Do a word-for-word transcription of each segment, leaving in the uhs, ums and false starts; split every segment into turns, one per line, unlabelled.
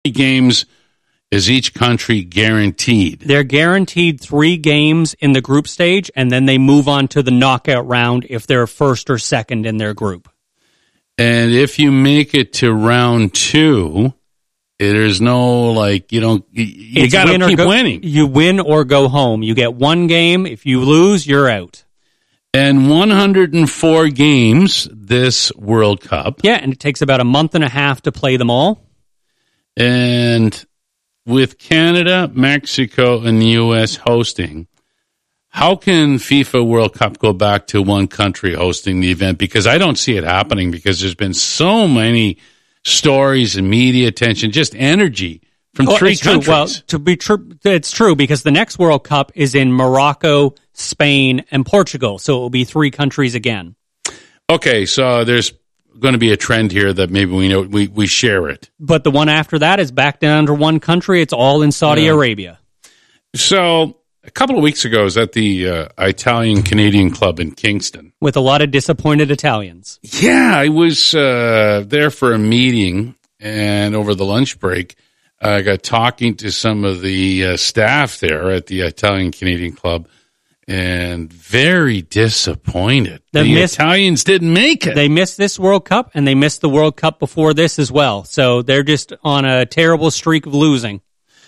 games is each country guaranteed?
They're guaranteed three games in the group stage, and then they move on to the knockout round if they're first or second in their group.
And if you make it to round two, there's no, like, you don't, you got to keep
go,
winning.
You win or go home. You get one game. If you lose, you're out.
And one hundred four games this World Cup.
Yeah, and it takes about a month and a half to play them all.
And with Canada, Mexico, and the U S hosting, how can FIFA World Cup go back to one country hosting the event? Because I don't see it happening, because there's been so many stories and media attention, just energy from
well,
three
it's
countries.
True. Well, to be true, it's true, because the next World Cup is in Morocco, Spain, and Portugal. So it will be three countries again.
Okay, so there's going to be a trend here that maybe we know we, we share it.
But the one after that is back down to one country. It's all in Saudi yeah. Arabia.
So a couple of weeks ago, I was at the uh, Italian-Canadian Club in Kingston.
With a lot of disappointed Italians.
Yeah, I was uh, there for a meeting, and over the lunch break, I got talking to some of the uh, staff there at the Italian-Canadian Club, and very disappointed. They the missed, Italians didn't make it.
They missed this World Cup, and they missed the World Cup before this as well. So they're just on a terrible streak of losing.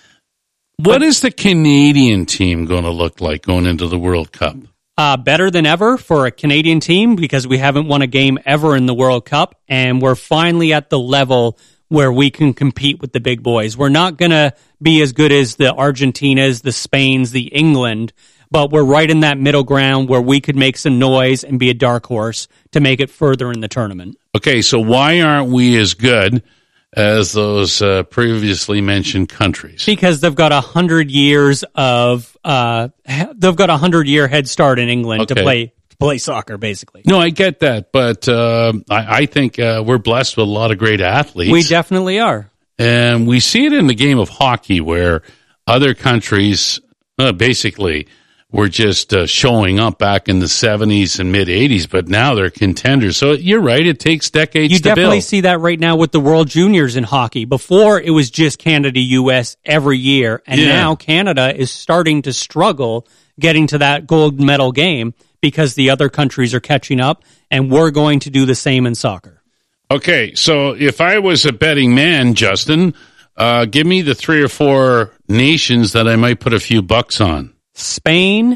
What but, is the Canadian team going to look like going into the World Cup?
Uh, better than ever for a Canadian team, because we haven't won a game ever in the World Cup, and we're finally at the level where we can compete with the big boys. We're not going to be as good as the Argentinas, the Spains, the England, but we're right in that middle ground where we could make some noise and be a dark horse to make it further in the tournament.
Okay, so why aren't we as good as those uh, previously mentioned countries?
Because they've got a hundred years of uh, they've got a hundred year head start in England okay. to play to play soccer, basically.
No, I get that, but uh, I, I think uh, we're blessed with a lot of great athletes.
We definitely are,
and we see it in the game of hockey, where other countries uh, basically were just uh, showing up back in the seventies and mid-eighties, but now they're contenders. So you're right, it takes decades
you
to build.
You definitely see that right now with the World Juniors in hockey. Before, it was just Canada, U S every year, and yeah. now Canada is starting to struggle getting to that gold medal game because the other countries are catching up, and we're going to do the same in soccer.
Okay, so if I was a betting man, Justin, uh, give me the three or four nations that I might put a few bucks on.
Spain,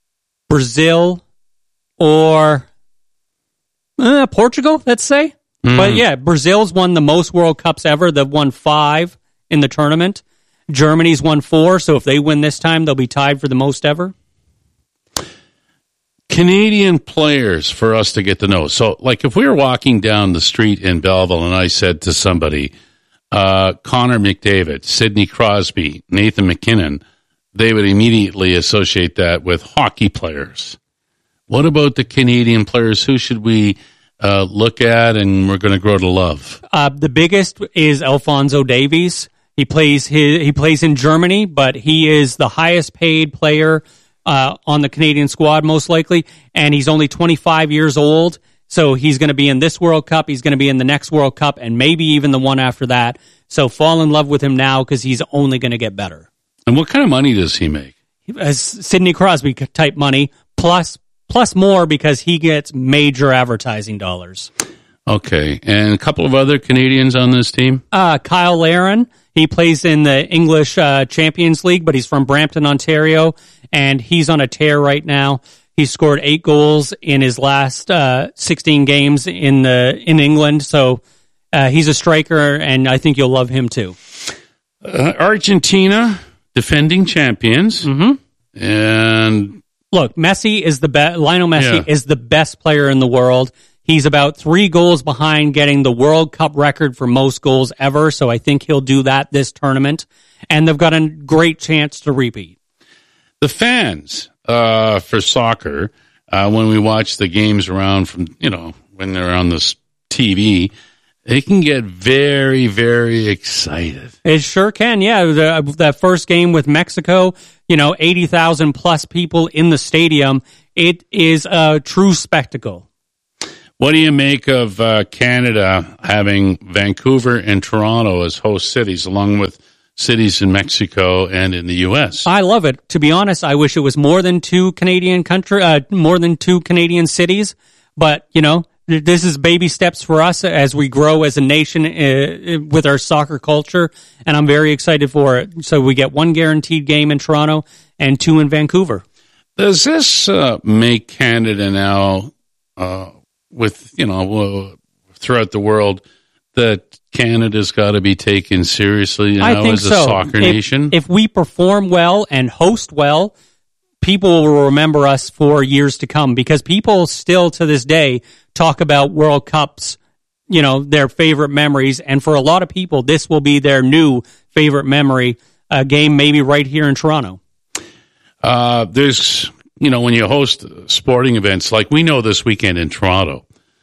Brazil, or uh, Portugal, let's say. Mm. But yeah, Brazil's won the most World Cups ever. They've won five in the tournament. Germany's won four, so if they win this time, they'll be tied for the most ever.
Canadian players for us to get to know. So, like, if we were walking down the street in Belleville and I said to somebody, uh, Connor McDavid, Sidney Crosby, Nathan McKinnon, they would immediately associate that with hockey players. What about the Canadian players? Who should we uh, look at and we're going to grow to love?
Uh, the biggest is Alphonso Davies. He plays his, he plays in Germany, but he is the highest paid player uh, on the Canadian squad, most likely, and he's only twenty-five years old, so he's going to be in this World Cup, he's going to be in the next World Cup, and maybe even the one after that. So fall in love with him now, because he's only going to get better.
And what kind of money does he make?
As Sidney Crosby type money, plus plus more, because he gets major advertising dollars.
Okay, and a couple of other Canadians on this team?
Uh, Kyle Larin, he plays in the English uh, Champions League, but he's from Brampton, Ontario, and he's on a tear right now. He scored eight goals in his last uh, sixteen games in the in England, so uh, he's a striker, and I think you'll love him too.
Uh, Argentina, defending champions,
mm-hmm.
and
look, Messi is the best. Lionel Messi
yeah.
is the best player in the world. He's about three goals behind getting the World Cup record for most goals ever, so I think he'll do that this tournament. And they've got a great chance to repeat.
The fans uh, for soccer, uh, when we watch the games around from, you know, when they're on this T V, they can get very, very excited.
It sure can, yeah. The, that first game with Mexico, you know, eighty thousand plus people in the stadium. It is a true spectacle.
What do you make of uh, Canada having Vancouver and Toronto as host cities, along with cities in Mexico and in the U S?
I love it. To be honest, I wish it was more than two Canadian country, uh, more than two Canadian cities. But you know, this is baby steps for us as we grow as a nation uh, with our soccer culture, and I'm very excited for it. So we get one guaranteed game in Toronto and two in Vancouver.
Does this uh, make Canada now, uh, with you know, uh, throughout the world, that Canada's got to be taken seriously now
I think
as a
so.
soccer
if,
nation?
If we perform well and host well, people will remember us for years to come, because people still to this day talk about World Cups, you know, their favorite memories. And for a lot of people, this will be their new favorite memory, a game maybe right here in Toronto.
Uh, there's, you know, when you host sporting events, like we know this weekend in Toronto,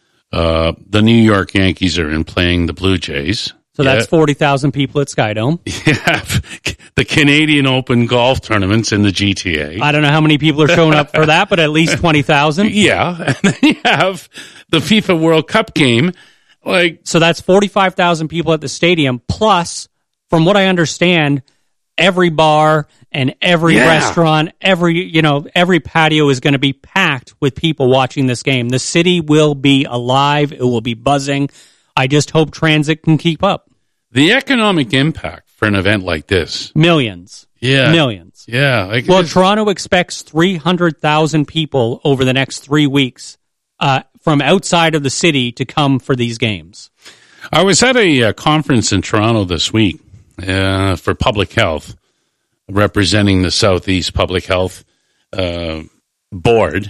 uh, the New York Yankees are in playing the Blue Jays.
So
yeah.
that's forty thousand people at Skydome.
Yeah, the Canadian Open golf tournaments in the G T A.
I don't know how many people are showing up for that, but at least twenty thousand.
Yeah, and then you have the FIFA World Cup game. Like,
so that's forty-five thousand people at the stadium, plus, from what I understand, every bar and every
yeah.
restaurant, every, you know, every patio is going to be packed with people watching this game. The city will be alive. It will be buzzing. I just hope transit can keep up.
The economic impact for an event like this.
Millions.
Yeah.
Millions.
Yeah. Like,
well, Toronto expects three hundred thousand people over the next three weeks uh, from outside of the city to come for these games.
I was at a uh, conference in Toronto this week uh, for public health, representing the Southeast Public Health uh, Board,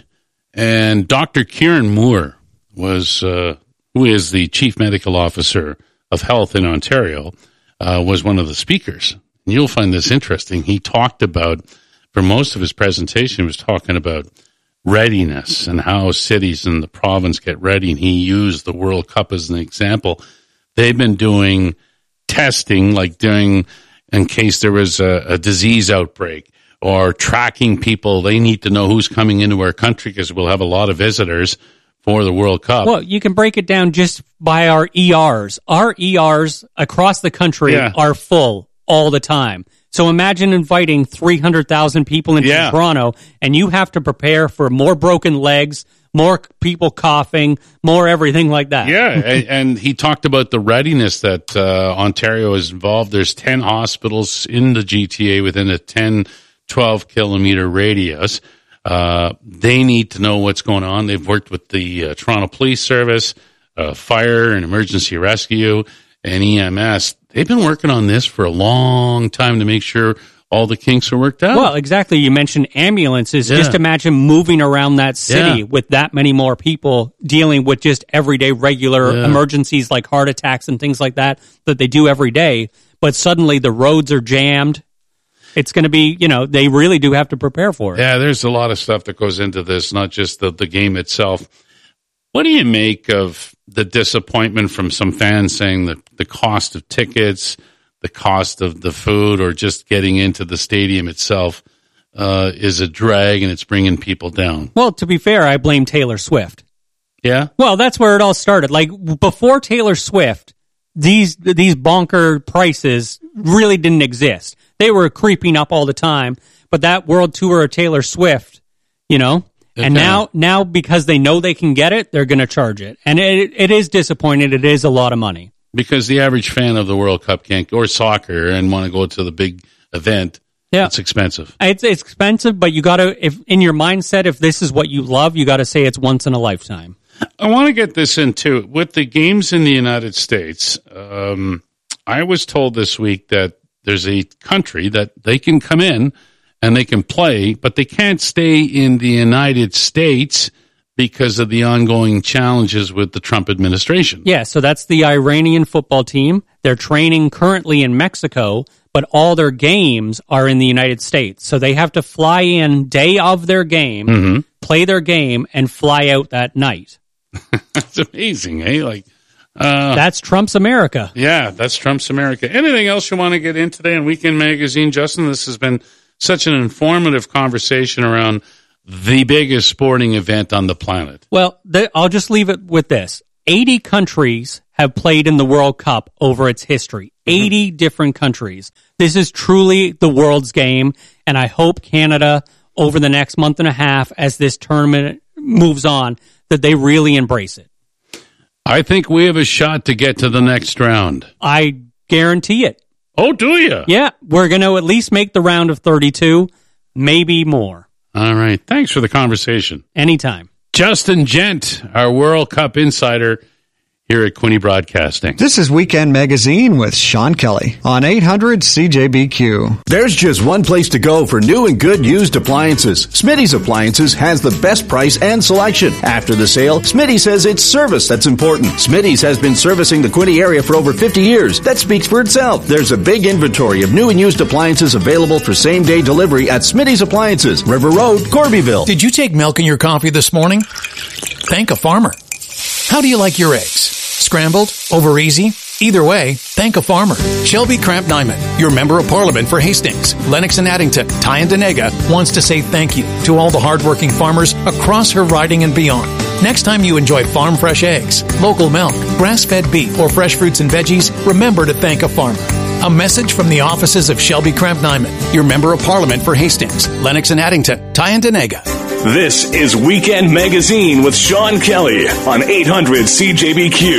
and Doctor Kieran Moore was... Uh, who is the Chief Medical Officer of Health in Ontario, uh, was one of the speakers. And you'll find this interesting. He talked about, for most of his presentation, he was talking about readiness and how cities in the province get ready. And he used the World Cup as an example. They've been doing testing, like doing in case there was a, a disease outbreak, or tracking people. They need to know who's coming into our country because we'll have a lot of visitors for the World Cup.
Well, you can break it down just by our E Rs. Our E Rs across the country
yeah.
are full all the time. So imagine inviting three hundred thousand people into
yeah.
Toronto, and you have to prepare for more broken legs, more people coughing, more everything like that.
Yeah, and, and he talked about the readiness that uh, Ontario is involved. There's ten hospitals in the G T A within a ten, twelve kilometer radius. Uh, they need to know what's going on. They've worked with the uh, Toronto Police Service, uh, fire and emergency rescue, and E M S. They've been working on this for a long time to make sure all the kinks are worked out.
Well, exactly. You mentioned ambulances.
Yeah.
Just imagine moving around that city
Yeah.
with that many more people dealing with just everyday regular
Yeah.
emergencies like heart attacks and things like that that they do every day. But suddenly the roads are jammed. It's going to be, you know, they really do have to prepare for it.
Yeah, there's a lot of stuff that goes into this, not just the, the game itself. What do you make of the disappointment from some fans saying that the cost of tickets, the cost of the food, or just getting into the stadium itself uh, is a drag and it's bringing people down?
Well, to be fair, I blame Taylor Swift.
Yeah?
Well, that's where it all started. Like, before Taylor Swift, these these bonker prices really didn't exist. They were creeping up all the time, but that world tour of Taylor Swift, you know,
Okay.
and now now because they know they can get it, they're going to charge it. And it it is disappointing. It is a lot of money.
Because the average fan of the World Cup can't, or soccer, and want to go to the big event,
Yeah.
it's expensive.
It's it's expensive, but you got to, if in your mindset, if this is what you love, you got to say it's once in a lifetime.
I want to get this into with the games in the United States. Um, I was told this week that there's a country that they can come in and they can play, but they can't stay in the United States because of the ongoing challenges with the Trump administration.
Yeah, so that's the Iranian football team. They're training currently in Mexico, but all their games are in the United States. So they have to fly in day of their game,
Mm-hmm.
play their game, and fly out that night.
That's amazing, eh? Like, uh,
That's Trump's America.
yeah, that's Trump's America. Anything else you want to get in today in Weekend Magazine, Justin? This has been such an informative conversation around the biggest sporting event on the planet.
Well, th- I'll just leave it with this. eighty countries have played in the World Cup over its history. eighty mm-hmm. different countries. This is truly the world's game, and I hope Canada, over the next month and a half, as this tournament moves on, that they really embrace it.
I think we have a shot to get to the next round.
I guarantee it.
Oh, do you?
Yeah, we're going to at least make the round of thirty-two, maybe more.
All right. Thanks for the conversation.
Anytime.
Justin Gent, our World Cup insider here at Quinte Broadcasting.
This is Weekend Magazine with Sean Kelly on eight hundred C J B Q.
There's just one place to go for new and good used appliances. Smitty's Appliances has the best price and selection. After the sale, Smitty says it's service that's important. Smitty's has been servicing the Quinte area for over fifty years. That speaks for itself. There's a big inventory of new and used appliances available for same-day delivery at Smitty's Appliances, River Road, Corbyville.
Did you take milk in your coffee this morning? Thank a farmer. How do you like your eggs? Scrambled? Over easy? Either way, thank a farmer. Shelby Cramp Nyman, your Member of Parliament for Hastings, Lennox and Addington, Tyendinaga, wants to say thank you to all the hardworking farmers across her riding and beyond. Next time you enjoy farm fresh eggs, local milk, grass-fed beef, or fresh fruits and veggies, remember to thank a farmer. A message from the offices of Shelby Cramp Nyman, your Member of Parliament for Hastings, Lennox and Addington, Tyendinaga.
This is Weekend Magazine with Sean Kelly on eight hundred C J B Q.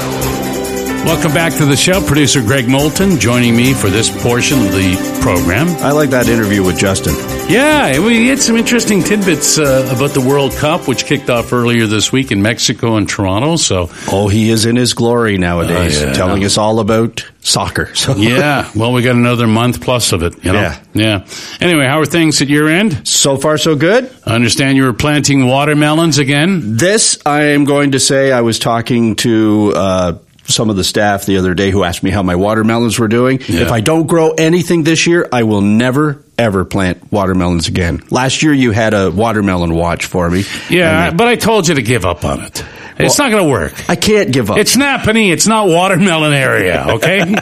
Welcome back to the show. Producer Greg Moulton joining me for this portion of the program.
I like that interview with Justin.
Yeah, we had some interesting tidbits uh, about the World Cup, which kicked off earlier this week in Mexico and Toronto. So,
oh, he is in his glory nowadays,
uh, yeah.
telling us all about soccer. So.
Yeah, well, we got another month plus of it. You know?
Yeah.
Yeah. Anyway, how are things at your end?
So far, so good.
I understand you were planting watermelons again.
This, I am going to say, I was talking to uh, some of the staff the other day who asked me how my watermelons were doing. Yeah. If I don't grow anything this year, I will never, ever plant watermelons again. Last year, you had a watermelon watch for me.
Yeah, I, but I told you to give up on it. It's well, not going to work.
I can't give up.
It's Napanee. It's not watermelon area, okay?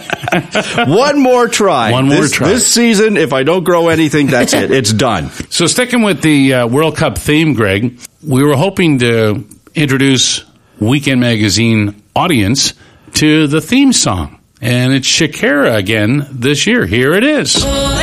One more try.
One more
this,
try.
This season, if I don't grow anything, that's it. It's done.
So sticking with the uh, World Cup theme, Greg, we were hoping to introduce Weekend Magazine audience to the theme song. And it's Shakira again this year. Here it is.